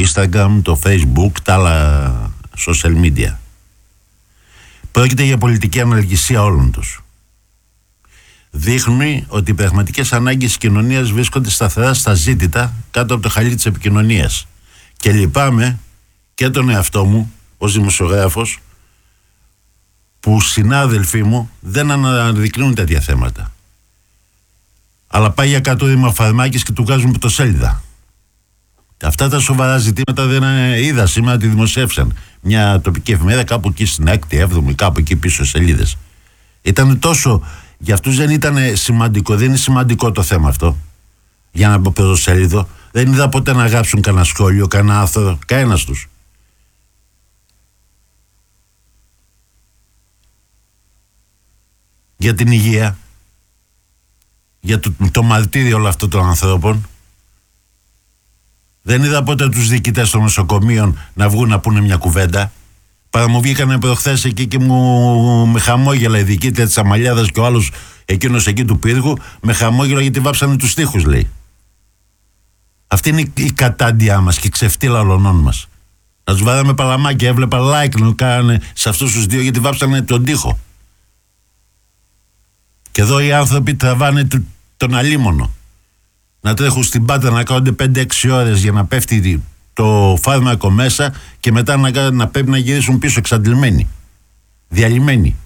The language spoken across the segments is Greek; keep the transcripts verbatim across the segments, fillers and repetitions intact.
Instagram, το Facebook, τα άλλα social media. Πρόκειται για πολιτική αναλγησία όλων τους. Δείχνει ότι οι πραγματικές ανάγκες της κοινωνίας βρίσκονται σταθερά στα ζήτητα κάτω από το χαλί της επικοινωνίας. Και λυπάμαι και τον εαυτό μου ως δημοσιογράφος που συνάδελφοί μου δεν αναδεικνύουν τέτοια θέματα. Αλλά πάει για κάτω Δήμα Φαρμάκης και του βγάζουν πρωτοσέλιδα. Αυτά τα σοβαρά ζητήματα δεν είδα σήμερα, τη δημοσίευσαν. Μια τοπική εφημερίδα κάπου εκεί στην έκτη, έβδομη, κάπου εκεί πίσω σελίδες. Ήταν τόσο, για αυτούς δεν ήταν σημαντικό, δεν είναι σημαντικό το θέμα αυτό. Για να μπω πρωτοσέλιδο, δεν είδα ποτέ να γράψουν κανένα σχόλιο, κανένα άρθρο, κανένας τους. Για την υγεία, για το, το μαρτύριο όλων αυτών των ανθρώπων. Δεν είδα ποτέ τους διοικητές των νοσοκομείων να βγουν να πούνε μια κουβέντα. Παρά μου βγήκανε προχθές εκεί και μου με χαμόγελα η διοικήτρια της Αμαλιάδας και ο άλλος εκείνος εκεί του Πύργου, με χαμόγελα γιατί βάψανε τους τοίχους, λέει. Αυτή είναι η κατάντια μας και η ξεφτύλα ολονών μας. Να τους βάραμε παλαμάκια, έβλεπα like να κάνανε σε αυτούς τους δύο γιατί βάψανε τον τοίχο. Και εδώ οι άνθρωποι τραβάνε τον αλίμονο. Να τρέχουν στην Πάτρα να κάνονται πέντε έξι ώρες για να πέφτει το φάρμακο μέσα και μετά να, να πρέπει να γυρίσουν πίσω εξαντλημένοι, διαλυμένοι.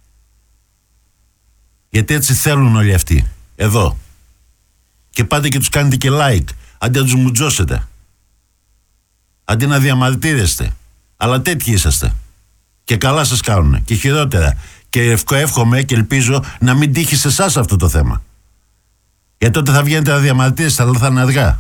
Γιατί έτσι θέλουν όλοι αυτοί, εδώ. Και πάτε και τους κάνετε και like, αντί να τους μουτζώσετε. Αντί να διαμαρτύρεστε. Αλλά τέτοιοι είσαστε. Και καλά σας κάνουνε, και χειρότερα. Και εύχομαι και ελπίζω να μην τύχει σε εσάς αυτό το θέμα. Γιατί τότε θα βγαίνετε να διαμαρτύρεστε, αλλά θα είναι αργά.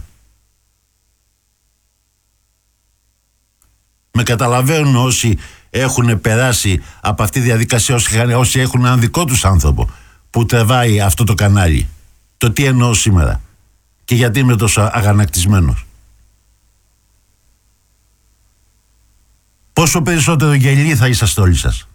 Με καταλαβαίνουν όσοι έχουν περάσει από αυτή τη διαδικασία, όσοι, όσοι έχουν έναν δικό τους άνθρωπο που τρεβάει αυτό το κανάλι. Το τι εννοώ σήμερα και γιατί είμαι τόσο αγανακτισμένος. Πόσο περισσότερο γελοί θα είσαστε όλοι σας.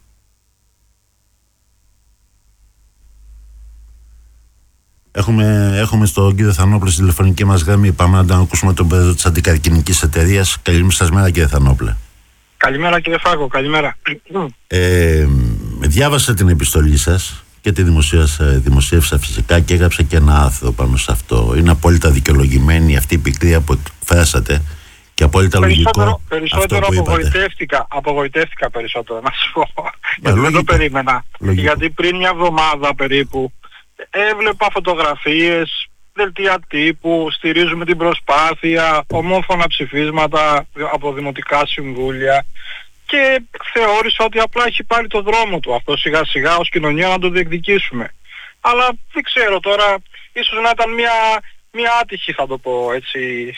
Έχουμε, έχουμε στον κύριο Θανόπουλο στη τηλεφωνική μας γραμμή. Πάμε να τον ακούσουμε τον πρόεδρο της αντικαρκινικής εταιρείας. Καλημέρα σας, μέρα κύριε Θανόπουλε. Καλημέρα κύριε Φάκο, καλημέρα. Ε, διάβασα την επιστολή σας και τη δημοσίευσα, δημοσίευσα φυσικά και έγραψα και ένα άρθρο πάνω σε αυτό. Είναι απόλυτα δικαιολογημένη αυτή η πικρία που εκφράσατε και απόλυτα περισσότερο, λογικό. Περισσότερο απογοητεύτηκα, απογοητεύτηκα περισσότερο, να σου πω. Γιατί δεν το περίμενα. Λογικό. Γιατί πριν μια εβδομάδα περίπου έβλεπα φωτογραφίες, δελτία τύπου, στηρίζουμε την προσπάθεια, ομόφωνα ψηφίσματα από δημοτικά συμβούλια και θεώρησα ότι απλά έχει πάρει το δρόμο του αυτό σιγά σιγά ως κοινωνία να το διεκδικήσουμε. Αλλά δεν ξέρω τώρα, ίσως να ήταν μια, μια άτυχη, θα το πω έτσι,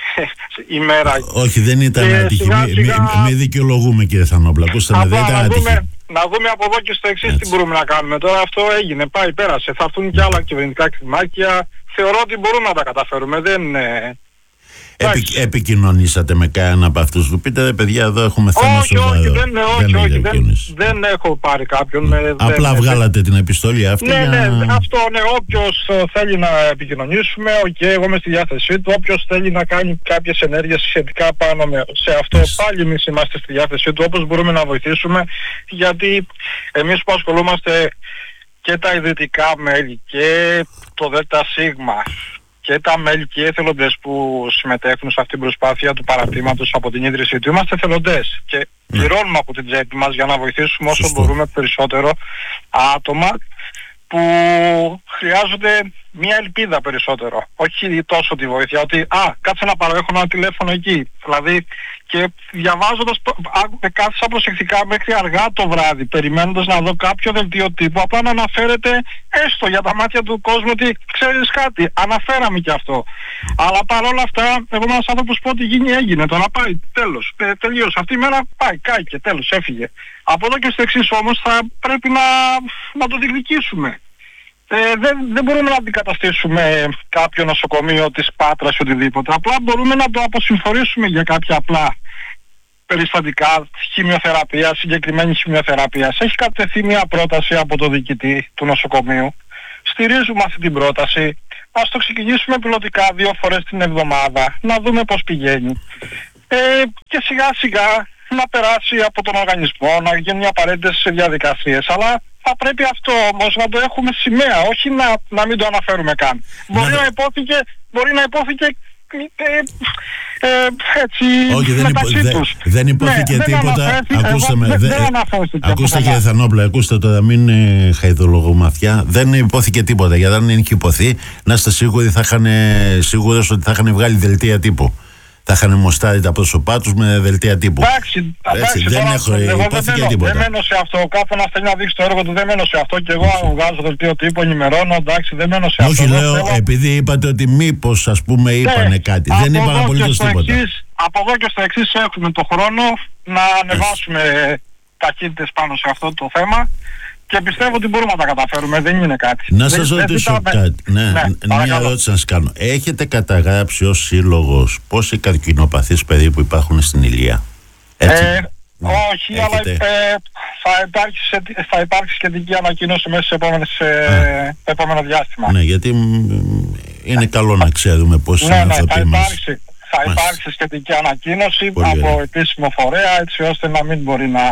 ημέρα. Όχι, δεν ήταν και άτυχη, σιγά, μη, σιγά... μη, μη δικαιολογούμε κύριε Θανόπουλα, ακούστε με, δεν ήταν άτυχη. Δούμε, να δούμε από εδώ και στο εξής τι μπορούμε να κάνουμε. Τώρα αυτό έγινε, πάει, πέρασε. Θα έρθουν και άλλα κυβερνητικά κλιμάκια. Θεωρώ ότι μπορούμε να τα καταφέρουμε. Δεν, Επι, επικοινωνήσατε με κανένα από αυτούς του πείτε, ρε παιδιά, εδώ έχουμε θέμα όχι, σοβαρό. Όχι, δεν, όχι, δεν, όχι δεν, δεν έχω πάρει κάποιον. Mm. Απλά δεν, βγάλατε δεν, την επιστολή αυτή. Ναι, για... ναι, αυτό, ναι, όποιος θέλει να επικοινωνήσουμε, οκ, okay, εγώ είμαι στη διάθεσή του. Όποιος θέλει να κάνει κάποιες ενέργειες σχετικά πάνω με, σε αυτό, yes. πάλι εμείς είμαστε στη διάθεσή του, όπως μπορούμε να βοηθήσουμε, γιατί εμείς που ασχολούμαστε και τα ιδρυτικά μέλη και το ΔΣ και τα μέλη και οι εθελοντές που συμμετέχουν σε αυτήν την προσπάθεια του παρατήματος από την ίδρυσή του, είμαστε εθελοντές και πληρώνουμε από την τσέπη μας για να βοηθήσουμε όσο Σωστό. μπορούμε περισσότερο άτομα που χρειάζονται μια ελπίδα περισσότερο, όχι τόσο τη βοήθεια, ότι α, κάτσε να παρέχω ένα τηλέφωνο εκεί. Δηλαδή, και διαβάζοντας, κάθισα προσεκτικά μέχρι αργά το βράδυ, περιμένοντας να δω κάποιο δελτίο τύπου, απλά να αναφέρεται έστω για τα μάτια του κόσμου ότι ξέρεις κάτι, αναφέραμε και αυτό. Αλλά παρόλα αυτά, εγώ είμαι ένας άνθρωπος που ό,τι γίνει έγινε, τώρα πάει, τέλος, τε, τελείωσε. Αυτή η μέρα πάει, κάηκε, τέλος, έφυγε. Από εδώ και στο εξής όμως θα πρέπει να, να το διεκδικήσουμε. Ε, δεν, δεν μπορούμε να αντικαταστήσουμε κάποιο νοσοκομείο της Πάτρας ή οτιδήποτε. Απλά μπορούμε να το αποσυμφορήσουμε για κάποια απλά περιστατικά χημειοθεραπεία, συγκεκριμένη χημειοθεραπεία. Έχει κατευθεί μια πρόταση από το διοικητή του νοσοκομείου. Στηρίζουμε αυτή την πρόταση. Ας το ξεκινήσουμε πιλωτικά δύο φορές την εβδομάδα. Να δούμε πώς πηγαίνει. Ε, και σιγά σιγά να περάσει από τον οργανισμό, να γίνουν οι απαραίτητες διαδικασίες. Αλλά θα πρέπει αυτό όμως να το έχουμε σημαία, όχι να, να μην το αναφέρουμε καν. Μπορεί ναι. να υπόθηκε, μπορεί να υπόθηκε ε, ε, έτσι όχι, δεν, υπο, δε, δεν υπόθηκε ναι, τίποτα. Δεν ακούστε με, δεν, δε, δεν αναφέρθηκε. Ακούστε κύριε Θανόπουλε, ακούστε τώρα, μην ε, χαϊδολογομαθιά. Δεν υπόθηκε τίποτα. Γιατί αν είχε υποθεί, να είστε σίγουροι, θα είχαν, σίγουρος ότι θα είχαν βγάλει δελτία τύπου. Θα είχαν μοστάρει τα πρόσωπά τους με δελτία τύπου. Εντάξει, εντάξει, δεν έχω υπόθηκε τίποτα. Δεν μένω σε αυτό. Κάθε ένας θέλει να δείξει το έργο του, δεν μένω σε αυτό. Και εγώ βγάζω δελτίο τύπου, ενημερώνω, εντάξει, δεν μένω σε όχι, αυτό. Όχι, λέω, θέλω... επειδή είπατε ότι μήπως, ας πούμε, είπανε ναι, κάτι. Δεν είπαν απολύτως τίποτα. Εξής, από εδώ και στο εξής έχουμε το χρόνο να ανεβάσουμε ταχύτητες πάνω σε αυτό το θέμα. Και πιστεύω ότι μπορούμε να τα καταφέρουμε, δεν είναι κάτι. Να σας ρωτήσω κάτι. Ναι, ναι, μια ερώτηση να σας κάνω. Έχετε καταγράψει ως σύλλογος πόσοι καρκινοπαθείς περίπου υπάρχουν στην Ηλία? Έτσι. Ε, ναι. Όχι, έχετε. Αλλά ε, θα, υπάρξει, θα υπάρξει σχετική ανακοίνωση μέσα σε επόμενες, ε, επόμενο διάστημα. Ναι, γιατί είναι καλό να ξέρουμε πόσοι ναι, άνθρωποι ναι, θα μας... υπάρξει, θα υπάρξει σχετική ανακοίνωση πολύ από ωραία. Επίσημο φορέα, έτσι ώστε να μην μπορεί να...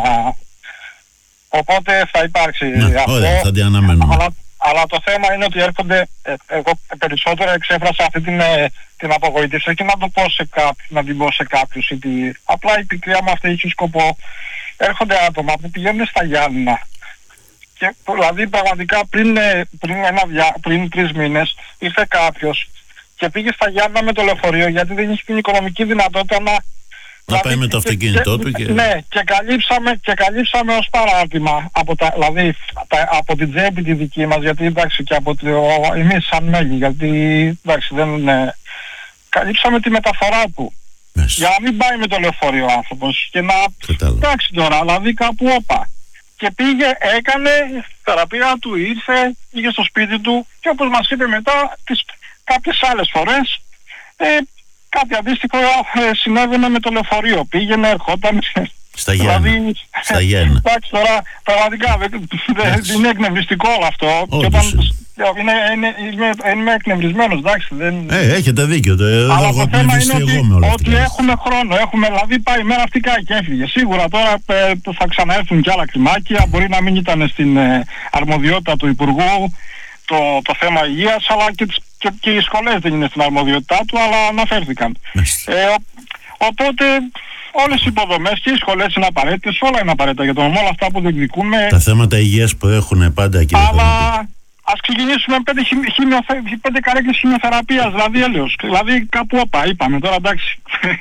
Οπότε θα υπάρξει ναι, αυτό, ωραία, θα την αναμένουμε. Αλλά, αλλά το θέμα είναι ότι έρχονται, ε, εγώ περισσότερο εξέφρασα αυτή την, ε, την απογοήτευση και να το πω σε κάποιους, να την πω σε κάποιους, γιατί απλά η πικρία μου αυτή έχει σκοπό. Έρχονται άτομα που πηγαίνουν στα Γιάννηνα και δηλαδή πραγματικά πριν, πριν, ένα διά, πριν τρεις μήνες ήρθε κάποιος και πήγε στα Γιάννηνα με το λεωφορείο γιατί δεν είχε την οικονομική δυνατότητα να να δηλαδή, πάει με το αυτοκίνητό του και... Ναι, και καλύψαμε, και καλύψαμε ως παράδειγμα από, τα, δηλαδή, τα, από την τσέπη τη δική μας, γιατί εντάξει και από το, εμείς σαν μέλη, γιατί εντάξει δεν είναι... Καλύψαμε τη μεταφορά του. Yes. Για να μην πάει με το λεωφορείο ο άνθρωπος και να... Κατάλαβα. Εντάξει τώρα, δηλαδή κάπου όπα. Και πήγε, έκανε θεραπεία του, ήρθε, πήγε στο σπίτι του και όπως μας είπε μετά, τις, κάποιες άλλες φορές... Ε, κάτι αντίστοιχο ε, συνέβαινε με το λεωφορείο. Πήγαινε, ερχόταν. Στα Γιάννα. Δηλαδή, στα Γιάννα. Εντάξει τώρα, πραγματικά δεν είναι εκνευριστικό όλο αυτό. Και όταν, είναι, είναι, είναι, είμαι εκνευρισμένος, εντάξει. Δεν... Ε, έχετε δίκιο. Το, αλλά το θέμα είναι ότι, όλα ότι έχουμε χρόνο. Έχουμε, δηλαδή πάει η μέρα αυτή και έφυγε. Σίγουρα τώρα ε, θα ξαναέρθουν κι άλλα κλιμάκια. Μπορεί να μην ήταν στην ε, αρμοδιότητα του Υπουργού το, το θέμα υγείας, αλλά και, και, και οι σχολές δεν είναι στην αρμοδιότητά του, αλλά αναφέρθηκαν. Ε, ο, οπότε όλες οι υποδομές και οι σχολές είναι απαραίτητες, όλα είναι απαραίτητα για τον νομό, όλα αυτά που διεκδικούμε. Τα θέματα υγείας που έχουν πάντα και... Αλλά ας ξεκινήσουμε πέντε, χημιο, πέντε καρέκλες χημειοθεραπείας, δηλαδή έλεος. Δηλαδή κάπου όπα, είπαμε τώρα, εντάξει.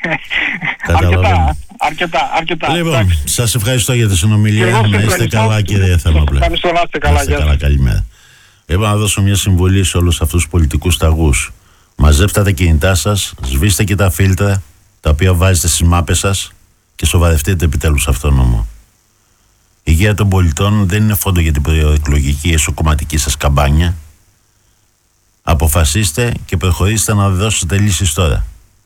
αρκετά, αρκετά, αρκετά. Λοιπόν, εντάξει. Σας ευχαριστώ για τη συνομιλία. Να είστε καλά, κύριε Θανόπουλε. Ευχαριστώ, να είστε καλά. Να είστε καλά, καλημέρα. Είπα να δώσω μια συμβουλή σε όλους αυτούς τους πολιτικούς ταγούς. Μαζέψτε τα κινητά σας, σβήστε και τα φίλτρα τα οποία βάζετε στις μάπες σας και σοβαρευτείτε επιτέλους αυτόν τον νόμο. Η υγεία των πολιτών δεν είναι φόντο για την προεκλογική εσωκομματική σας καμπάνια. Αποφασίστε και προχωρήστε να δώσετε λύσεις τώρα.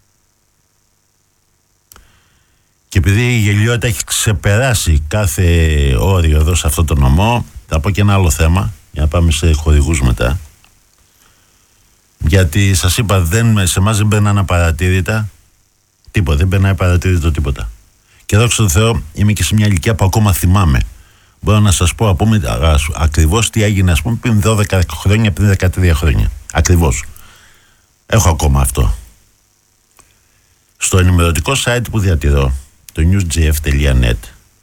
Και επειδή η γελιότητα έχει ξεπεράσει κάθε όριο εδώ σε αυτό το νομό, θα πω και ένα άλλο θέμα. Για να πάμε σε χορηγούς μετά. Γιατί σας είπα, δεν, σε εμάς δεν μπαίνανε απαρατήρητα τίποτα, δεν μπαίνανε απαρατήρητο τίποτα. Και δόξα τω Θεώ, είμαι και σε μια ηλικία που ακόμα θυμάμαι. Μπορώ να σας πω πούμε, ακριβώς τι έγινε, ας πούμε, πριν δώδεκα χρόνια, πριν δεκατρία χρόνια. Ακριβώς. Έχω ακόμα αυτό. Στο ενημερωτικό site που διατηρώ, το newsgf τελεία net,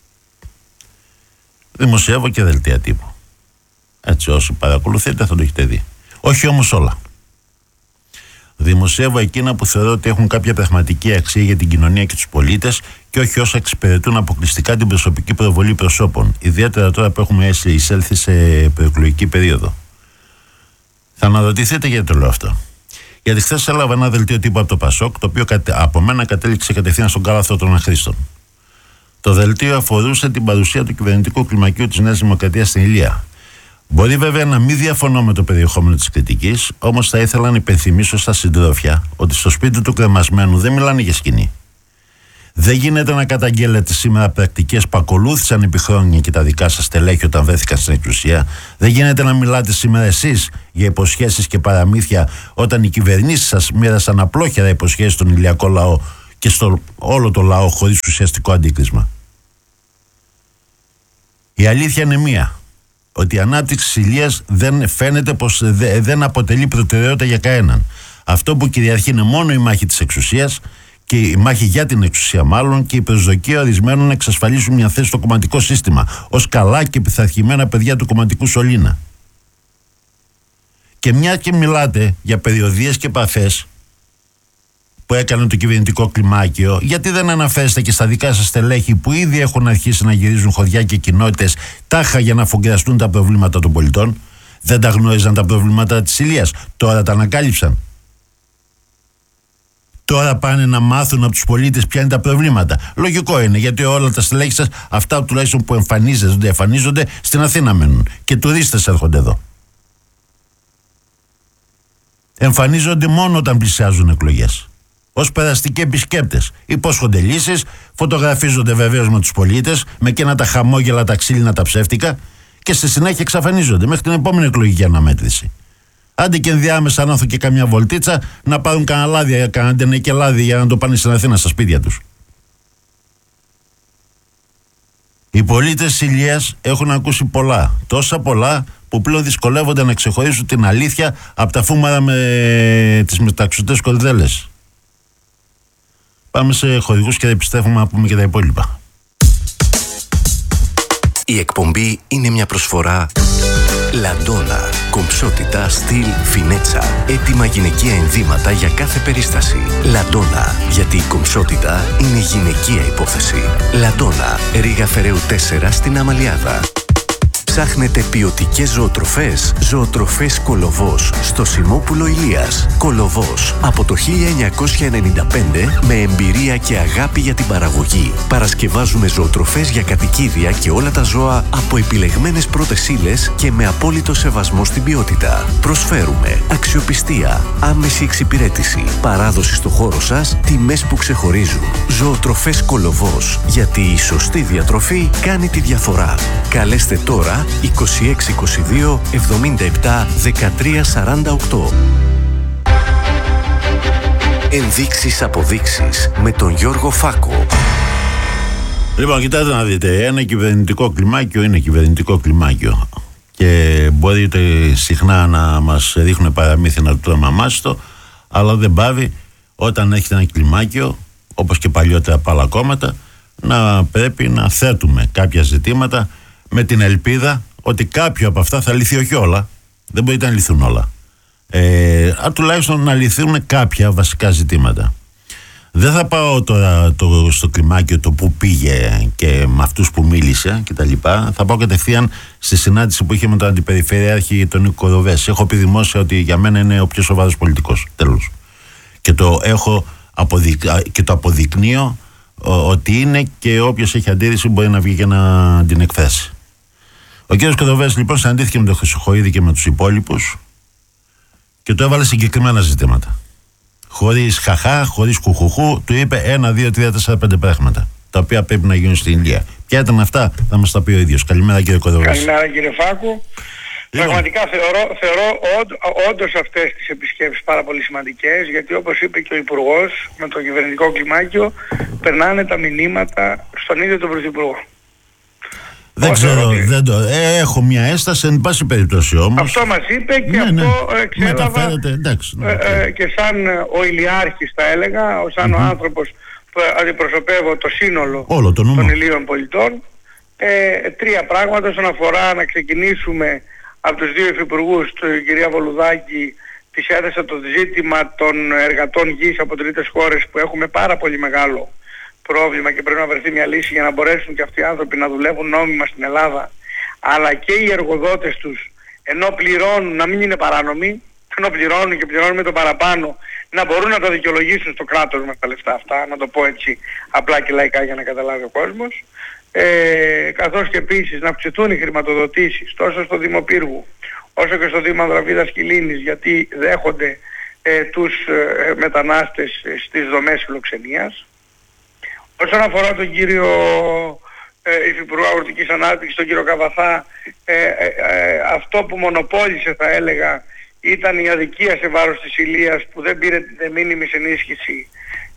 δημοσιεύω και δελτία τύπου. Έτσι, όσοι παρακολουθείτε θα το έχετε δει. Όχι όμως όλα. Δημοσιεύω εκείνα που θεωρώ ότι έχουν κάποια πραγματική αξία για την κοινωνία και τους πολίτες και όχι όσα εξυπηρετούν αποκλειστικά την προσωπική προβολή προσώπων. Ιδιαίτερα τώρα που έχουμε εισέλθει σε προεκλογική περίοδο. Θα αναρωτηθείτε γιατί το λέω αυτό. Γιατί χθες έλαβα ένα δελτίο τύπου από το Πασόκ, το οποίο από μένα κατέληξε κατευθείαν στον κάλαθρο των αχρήστων. Το δελτίο αφορούσε την παρουσία του κυβερνητικού κλιμακίου της Νέας Δημοκρατίας στην Ηλία. Μπορεί βέβαια να μην διαφωνώ με το περιεχόμενο της κριτικής, όμως θα ήθελα να υπενθυμίσω στα συντρόφια ότι στο σπίτι του κρεμασμένου δεν μιλάνε για σκηνή. Δεν γίνεται να καταγγέλλετε σήμερα πρακτικές που ακολούθησαν επί χρόνια και τα δικά σας στελέχη όταν βρέθηκαν στην εξουσία. Δεν γίνεται να μιλάτε σήμερα εσείς για υποσχέσεις και παραμύθια όταν οι κυβερνήσεις σας μοίρασαν απλόχερα υποσχέσεις στον ηλιακό λαό και στο όλο το λαό χωρίς ουσιαστικό αντίκρισμα. Η αλήθεια είναι μία, ότι η ανάπτυξη της Ηλίας δεν φαίνεται πως δεν αποτελεί προτεραιότητα για κανέναν. Αυτό που κυριαρχεί είναι μόνο η μάχη της εξουσίας, και η μάχη για την εξουσία μάλλον, και η προσδοκία ορισμένων να εξασφαλίσουν μια θέση στο κομματικό σύστημα ως καλά και πειθαρχημένα παιδιά του κομματικού σωλήνα. Και μια και μιλάτε για περιοδίες και επαφές που έκανε το κυβερνητικό κλιμάκιο, γιατί δεν αναφέρεστε και στα δικά σας στελέχη που ήδη έχουν αρχίσει να γυρίζουν χωριά και κοινότητες τάχα για να αφογκραστούν τα προβλήματα των πολιτών? Δεν τα γνώριζαν τα προβλήματα της Ηλίας, τώρα τα ανακάλυψαν. Τώρα πάνε να μάθουν από τους πολίτες ποια είναι τα προβλήματα. Λογικό είναι, γιατί όλα τα στελέχη σας, αυτά τουλάχιστον που εμφανίζονται, εμφανίζονται στην Αθήνα μένουν. Και τουρίστες έρχονται εδώ. Εμφανίζονται μόνο όταν πλησιάζουν εκλογές. Ως περαστικοί επισκέπτες. Υπόσχονται λύσεις, φωτογραφίζονται βεβαίως με τους πολίτες, με εκείνα τα χαμόγελα, τα ξύλινα, τα ψεύτικα, και στη συνέχεια εξαφανίζονται μέχρι την επόμενη εκλογική αναμέτρηση. Άντε και ενδιάμεσα να έρθουν και καμιά βολτίτσα, να πάρουν κανένα λάδι, κανένα ντενεκέ λάδι για να το πάνε στην Αθήνα στα σπίτια τους. Οι πολίτες της Ηλίας έχουν ακούσει πολλά, τόσα πολλά που πλέον δυσκολεύονται να ξεχωρίσουν την αλήθεια από τα φούμαρα με τις μεταξωτές κορδέλες. Πάμε σε χορηγούς και επιστρέφουμε να πούμε και τα υπόλοιπα. Η εκπομπή είναι μια προσφορά Λαντόνα. Κομψότητα, στυλ, φινέτσα. Έτοιμα γυναικεία ενδύματα για κάθε περίσταση. Λαντόνα. Γιατί η κομψότητα είναι γυναικεία υπόθεση. Λαντόνα. Ρήγα Φεραίου τέσσερα στην Αμαλιάδα. Ψάχνετε ποιοτικές ζωοτροφές? Ζωοτροφές Κολοβός στο Σιμόπουλο Ηλίας. Κολοβός από το χίλια εννιακόσια ενενήντα πέντε με εμπειρία και αγάπη για την παραγωγή. Παρασκευάζουμε ζωοτροφές για κατοικίδια και όλα τα ζώα από επιλεγμένες πρώτες ύλες και με απόλυτο σεβασμό στην ποιότητα. Προσφέρουμε αξιοπιστία, άμεση εξυπηρέτηση, παράδοση στο χώρο σας, τιμές που ξεχωρίζουν. Ζωοτροφές Κολοβός, γιατί η σωστή διατροφή κάνει τη διαφορά. Καλέστε τώρα είκοσι έξι είκοσι δύο εβδομήντα επτά δεκατρία σαράντα οκτώ. Ενδείξεις αποδείξεις με τον Γιώργο Φάκο. Λοιπόν, κοιτάτε να δείτε, ένα κυβερνητικό κλιμάκιο είναι κυβερνητικό κλιμάκιο και μπορείτε συχνά να μας ρίχνουν παραμύθι να το τρώμε αμάστο, αλλά δεν πάβει όταν έχετε ένα κλιμάκιο, όπως και παλιότερα από άλλα κόμματα, να πρέπει να θέτουμε κάποια ζητήματα με την ελπίδα ότι κάποιο από αυτά θα λυθεί, όχι όλα, δεν μπορεί να λυθούν όλα, ε, α, τουλάχιστον να λυθούν κάποια βασικά ζητήματα. Δεν θα πάω τώρα το, στο κλιμάκιο το που πήγε και με αυτούς που μίλησε και τα λοιπά. Θα πάω κατευθείαν στη συνάντηση που είχε με τον Αντιπεριφερειάρχη τον Νίκο Κοδοβέση. Έχω πει δημόσια ότι για μένα είναι ο πιο σοβαρός πολιτικός, τέλος. Και το έχω αποδεικ... και το αποδεικνύω ότι είναι, και όποιος έχει αντίρρηση μπορεί να βγει και να την εκθέσει. Ο κ. Κοδοβέση λοιπόν συναντήθηκε με τον Χρυσοχοΐδη και με τους υπόλοιπους και του έβαλε συγκεκριμένα ζητήματα. Χωρίς χαχά, χωρίς κουχουχού, του είπε ένα, δύο, τρία, τέσσερα, πέντε πράγματα τα οποία πρέπει να γίνουν στην Ηλία. Ποια ήταν αυτά, θα μας τα πει ο ίδιος. Καλημέρα κύριε Κοδοβέση. Καλημέρα κύριε Φάκου. Λοιπόν. Πραγματικά θεωρώ, θεωρώ όντως αυτές τις επισκέψεις πάρα πολύ σημαντικές, γιατί όπως είπε και ο Υπουργός, με το κυβερνητικό κλιμάκιο περνάνε τα μηνύματα στον ίδιο τον Πρωθυπουργό. Δεν ξέρω, ότι... δεν το, ε, έχω μια ένσταση, εν πάση περιπτώσει όμως. Αυτό μας είπε και ναι, αυτό ναι. εξέλαβα εντάξει, ναι, ε, ε, και σαν ο ηλιάρχης θα έλεγα, σαν mm-hmm. ο άνθρωπος που αντιπροσωπεύω το σύνολο Όλο το των Ηλίων πολιτών. Ε, τρία πράγματα όσον αφορά να ξεκινήσουμε από τους δύο υφυπουργούς, την κυρία Βολουδάκη, της έθεσε το ζήτημα των εργατών γης από τρίτες χώρες που έχουμε πάρα πολύ μεγάλο πρόβλημα και πρέπει να βρεθεί μια λύση για να μπορέσουν και αυτοί οι άνθρωποι να δουλεύουν νόμιμα στην Ελλάδα, αλλά και οι εργοδότες τους ενώ πληρώνουν να μην είναι παράνομοι, ενώ πληρώνουν και πληρώνουν με το παραπάνω, να μπορούν να τα δικαιολογήσουν στο κράτος μας τα λεφτά αυτά, να το πω έτσι απλά και λαϊκά για να καταλάβει ο κόσμος. Ε, καθώς και επίσης να αυξηθούν οι χρηματοδοτήσεις τόσο στο Δήμο Πύργου όσο και στο Δήμο Ανδραβίδας Κιλίνης, γιατί δέχονται ε, τους ε, μετανάστες στις δομές φιλοξενίας. Όσον αφορά τον κύριο ε, Υφυπουργό Αγροτικής Ανάπτυξης, τον κύριο Καβαθά, ε, ε, ε, αυτό που μονοπόλησε θα έλεγα ήταν η αδικία σε βάρος της Ηλίας που δεν πήρε την μήνυμη ενίσχυση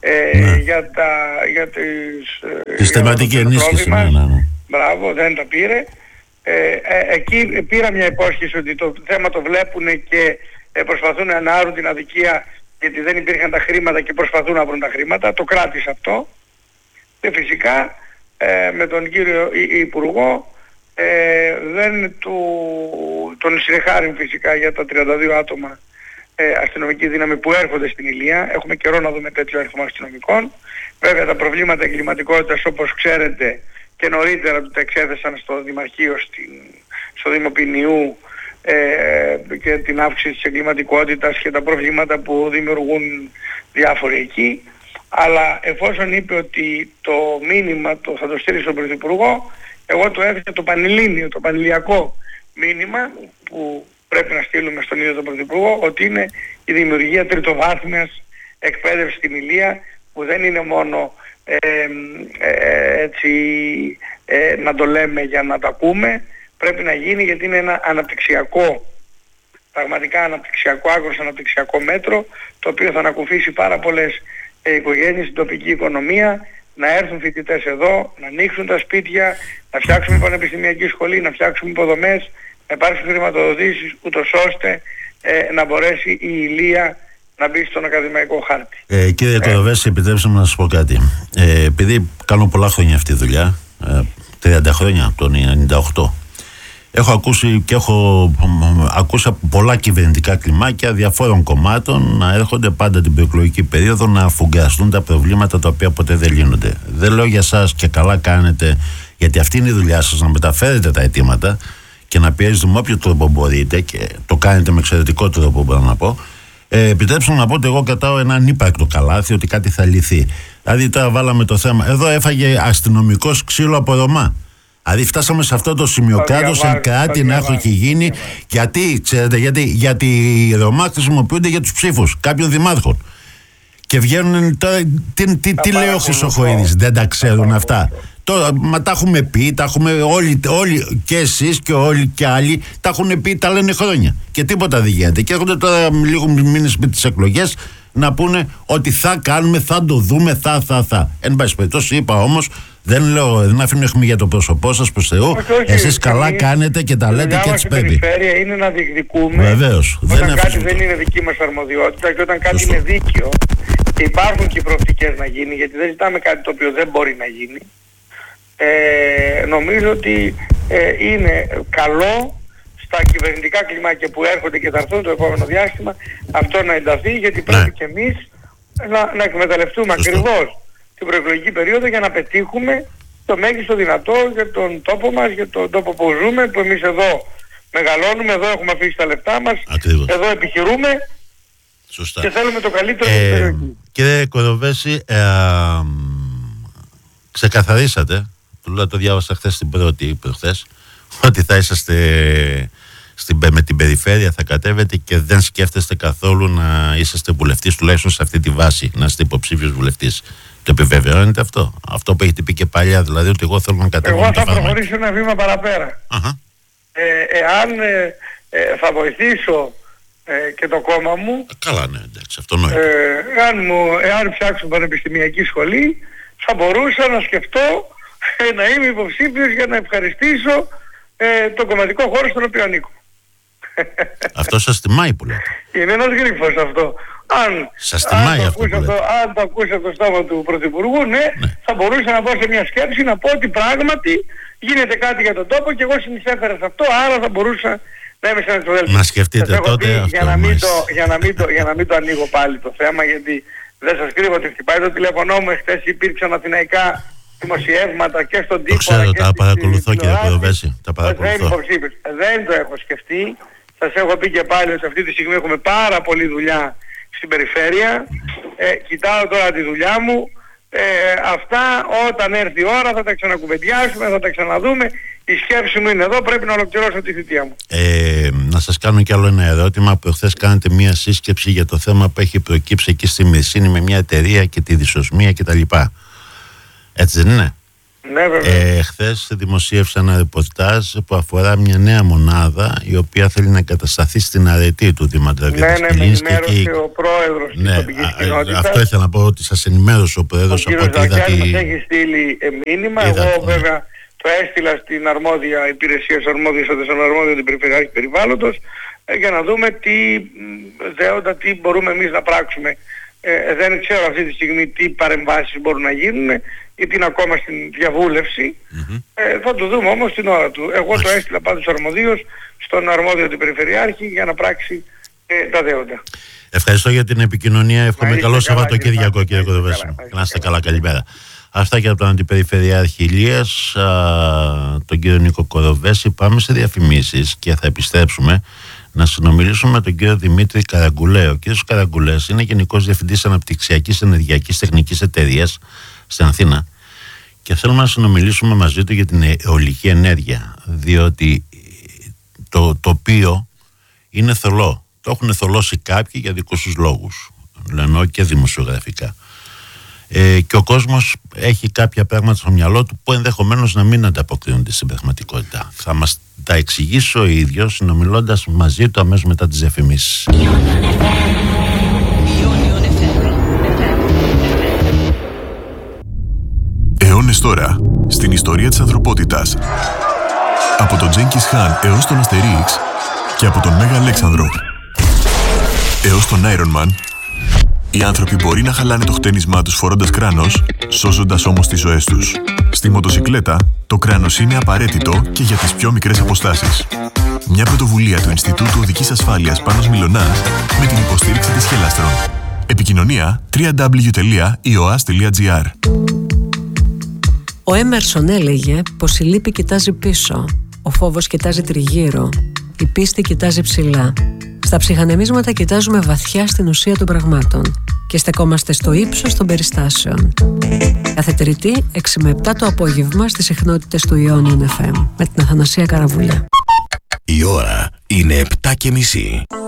ε, ναι. για, τα, για τις... Τη θεματική ενίσχυση, ναι, ναι, ναι. Μπράβο, δεν τα πήρε. Ε, ε, εκεί πήρα μια υπόσχεση ότι το θέμα το βλέπουν και ε, προσπαθούν να ανάρουν την αδικία, γιατί δεν υπήρχαν τα χρήματα και προσπαθούν να βρουν τα χρήματα. Το κράτησε αυτό. Και φυσικά ε, με τον κύριο Υ- Υπουργό ε, δεν του, τον συνεχάρει φυσικά για τα τριάντα δύο άτομα ε, αστυνομική δύναμη που έρχονται στην Ηλία. Έχουμε καιρό να δούμε τέτοιο αριθμό αστυνομικών. Βέβαια τα προβλήματα εγκληματικότητας, όπως ξέρετε, και νωρίτερα του τα εξέθεσαν στο Δημαρχείο, στην, στο Δήμο Ποινιού, ε, και την αύξηση της εγκληματικότητας και τα προβλήματα που δημιουργούν διάφοροι εκεί. Αλλά εφόσον είπε ότι το μήνυμα το θα το στείλει στον Πρωθυπουργό, εγώ το έθεσα το πανελλήνιο, το πανελληνιακό μήνυμα που πρέπει να στείλουμε στον ίδιο τον Πρωθυπουργό, ότι είναι η δημιουργία τριτοβάθμιας εκπαίδευσης στην Ηλία, που δεν είναι μόνο ε, ε, έτσι ε, να το λέμε για να τα ακούμε, πρέπει να γίνει, γιατί είναι ένα αναπτυξιακό, πραγματικά αναπτυξιακό, άκρως αναπτυξιακό μέτρο, το οποίο θα ανακουφίσει πάρα πολλές ε, οικογένειες στην τοπική οικονομία, να έρθουν φοιτητές εδώ, να ανοίξουν τα σπίτια, να φτιάξουμε πανεπιστημιακή σχολή, να φτιάξουμε υποδομές, να υπάρξουν χρηματοδοτήσεις, ούτως ώστε ε, να μπορέσει η Ηλία να μπει στον ακαδημαϊκό χάρτη. Ε, κύριε Κοροβέση, επιτρέψτε μου να σας πω κάτι. Ε, επειδή κάνω πολλά χρόνια αυτή τη δουλειά, ε, τριάντα χρόνια από το ενενήντα οκτώ, έχω ακούσει και έχω ακούσει από πολλά κυβερνητικά κλιμάκια διαφόρων κομμάτων να έρχονται πάντα την προεκλογική περίοδο να αφουγκραστούν τα προβλήματα τα οποία ποτέ δεν λύνονται. Δεν λέω για εσάς, και καλά κάνετε, γιατί αυτή είναι η δουλειά σας, να μεταφέρετε τα αιτήματα και να πιέζετε με όποιο τρόπο μπορείτε, και το κάνετε με εξαιρετικό τρόπο, μπορώ να πω. Ε, επιτρέψτε μου να πω ότι εγώ κρατάω ένα ανύπαρκτο καλάθι ότι κάτι θα λυθεί. Δηλαδή, τώρα βάλαμε το θέμα. Εδώ έφαγε αστυνομικός ξύλο από Ρωμά. Δηλαδή, φτάσαμε σε αυτό το σημείο κάτω, σαν κράτη να έχει γίνει. Γιατί, ξέρετε, γιατί, γιατί οι Ρωμά χρησιμοποιούνται για τους ψήφους κάποιων δημάρχων. Και βγαίνουν τώρα. Τι, τι, τι λέει ο Χρυσοχοΐδης, δεν τα ξέρουν αυτά. Τώρα, μα τα έχουμε πει, τα έχουμε όλοι, όλοι και εσείς και όλοι και άλλοι, τα έχουν πει, τα λένε χρόνια. Και τίποτα δεν γίνεται. Και έρχονται τώρα λίγο μήνες με τις εκλογές να πούνε ότι θα κάνουμε, θα το δούμε, θα, θα, θα. Εν πάση περιπτώσει, είπα όμως, δεν λέω, δεν αφήνω αιχμή για το πρόσωπό σας, προς Θεού. Εσείς καλά κάνετε και τα λέτε και έτσι πρέπει. Η περιφέρεια είναι να διεκδικούμε. Βεβαίως. Όταν δεν κάτι δεν είναι δική μας αρμοδιότητα και όταν κάτι Σωστό. είναι δίκαιο και υπάρχουν και οι προοπτικές να γίνει, γιατί δεν ζητάμε κάτι το οποίο δεν μπορεί να γίνει. Ε, νομίζω ότι ε, είναι καλό στα κυβερνητικά κλιμάκια που έρχονται και θα έρθουν το επόμενο διάστημα αυτό να ενταθεί, γιατί πρέπει Ναι. και εμείς να, να εκμεταλλευτούμε Σωστό. ακριβώς την προεκλογική περίοδο για να πετύχουμε το μέγιστο δυνατό για τον τόπο μας, για τον τόπο που ζούμε, που εμείς εδώ μεγαλώνουμε, εδώ έχουμε αφήσει τα λεφτά μας, Ακριβώς. εδώ επιχειρούμε. Σωστά. Και θέλουμε το καλύτερο Ε, στην περιοχή. Κύριε Κοροβέση, ε, ξεκαθαρίσατε, τουλάχιστον το διάβασα χθες την πρώτη ή προχθές, ότι θα είσαστε στην, με την περιφέρεια, θα κατέβετε και δεν σκέφτεστε καθόλου να είσαστε βουλευτής, τουλάχιστον σε αυτή τη βάση, να είστε υποψήφιος βουλευτής. Το επιβεβαιώνετε αυτό? Αυτό που έχετε πει και παλιά, δηλαδή ότι εγώ θέλω να κατέβω. Εγώ θα προχωρήσω ένα βήμα παραπέρα. Αχα. Ε, εάν ε, ε, θα βοηθήσω ε, και το κόμμα μου, Καλά, ναι, εντάξει, αυτονόητο. ε, εάν, μου, εάν ψάξω πανεπιστημιακή σχολή, θα μπορούσα να σκεφτώ ε, να είμαι υποψήφιος για να ευχαριστήσω ε, τον κομματικό χώρο στον οποίο ανήκω. Αυτό σας τιμάει που λέτε. Είναι ένας γρίφος αυτό. Αν, Σας αν, τιμάει το αυτό που ακούσω λέτε. το, αν το ακούσω από το στόμα του Πρωθυπουργού, ναι, Ναι. θα μπορούσα να μπω σε μια σκέψη να πω ότι πράγματι γίνεται κάτι για τον τόπο και εγώ συνεισέφερα σε αυτό, άρα θα μπορούσα να είμαι σε ένα εξοδέλφιο. Να σκεφτείτε Σας έχω τότε πει, αυτό, για, να μην μάλιστα. το, για, να μην το, για να μην το ανοίγω πάλι το θέμα, γιατί δεν σας κρύβω ότι χτυπάει το τηλέφωνό μου. Εχθές υπήρξαν αθηναϊκά δημοσιεύματα και στον Το τύπο. ξέρω, και τα στη- παρακολουθώ, στη κύριε τηλεόραση. Κοροβέση. Τα Δεν είμαι παρακολουθώ. υποψήφιος. Δεν το έχω σκεφτεί. Σας έχω πει και πάλι ότι αυτή τη στιγμή έχουμε πάρα πολλή δουλειά στην περιφέρεια. Ε, κοιτάω τώρα τη δουλειά μου. Ε, αυτά όταν έρθει η ώρα θα τα ξανακουβεντιάσουμε, θα τα ξαναδούμε. Η σκέψη μου είναι εδώ, πρέπει να ολοκληρώσω τη θητεία μου. Ε, να σας κάνω κι άλλο ένα ερώτημα, που χθες κάνετε μία σύσκεψη για το θέμα που έχει προκύψει εκεί στη Μυρσίνη με μια εταιρεία και τη δυσοσμία κτλ. Έτσι δεν είναι? Ναι, βέβαια. Ε, χθες δημοσίευσα ένα ρεπορτάζ που αφορά μια νέα μονάδα η οποία θέλει να εγκατασταθεί στην αρετή του Δήματο Ναι, ναι, με ενημέρωσε ο πρόεδρος της ναι, τοπικής κοινότητας. αυτό ήθελα να πω, ότι σας ενημέρωσε ο πρόεδρος. Ο κύριος Ζακιάς μας έχει στείλει μήνυμα. είδα, Εγώ ναι. βέβαια το έστειλα στην αρμόδια υπηρεσία, στους αρμόδιους, στον αρμόδιο του Περιφερειάρχη Περιβάλλοντος, ε, για να δούμε τι δέοντα, τι μπορούμε εμείς να πράξουμε. Ε, δεν ξέρω αυτή τη στιγμή τι παρεμβάσεις μπορούν να γίνουν, γιατί είναι ακόμα στην διαβούλευση. Mm-hmm. Ε, θα το δούμε όμως την ώρα του. Εγώ το έστειλα πάντως αρμοδίως στον αρμόδιο του Περιφερειάρχη για να πράξει ε, τα δέοντα. Ευχαριστώ για την επικοινωνία. Εύχομαι καλό Σαββατοκύριακο, κύριε Κοδοβέση. Να είστε καλά, καλημέρα. Αυτά και από τον Αντιπεριφερειάρχη Ηλίας, τον κύριο Νίκο Κοδοβέση. Πάμε σε διαφημίσεις και θα επιστρέψουμε να συνομιλήσουμε με τον κύριο Δημήτρη Καραγκουλέ. Ο κύριος Καραγκουλές είναι Γενικός Διευθυντής Αναπτυξιακής Ενεργειακής Τεχνικής Εταιρείας στην Αθήνα και θέλουμε να συνομιλήσουμε μαζί του για την αιωλική ενέργεια, διότι το τοπίο είναι θολό. Το έχουν θολώσει κάποιοι για δικούς τους λόγους, λένε και δημοσιογραφικά. Ε, και ο κόσμος έχει κάποια πράγματα στο μυαλό του που ενδεχομένως να μην ανταποκρίνονται στην πραγματικότητα. Θα μας τα εξηγήσει ο ίδιος συνομιλώντας μαζί του αμέσως μετά τις διαφημίσεις. Αιώνες τώρα, στην ιστορία της ανθρωπότητας. Από τον Τζένκις Χαν έως τον Αστερίξ και από τον Μέγα Αλέξανδρο έως τον Iron Man, οι άνθρωποι μπορεί να χαλάνε το χτένισμά τους φορώντας κράνος, σώζοντας όμως τις ζωές τους. Στη μοτοσικλέτα, το κράνος είναι απαραίτητο και για τις πιο μικρές αποστάσεις. Μια πρωτοβουλία του Ινστιτούτου Οδικής Ασφάλειας Πάνος Μιλωνάς με την υποστήριξη της Χελάστρον. Επικοινωνία double-u double-u double-u τελεία ι ο ας τελεία τζι άρ. Ο Έμερσον έλεγε πως η λύπη κοιτάζει πίσω, ο φόβος κοιτάζει τριγύρω, η πίστη κοιτάζει ψηλά. Στα ψυχανεμίσματα κοιτάζουμε βαθιά στην ουσία των πραγμάτων και στεκόμαστε στο ύψος των περιστάσεων. Κάθε Τρίτη, έξι με επτά το απόγευμα στις συχνότητες του Ιόνιον εφ εμ με την Αθανασία Καραβουλιά. Η ώρα είναι επτά και μισή.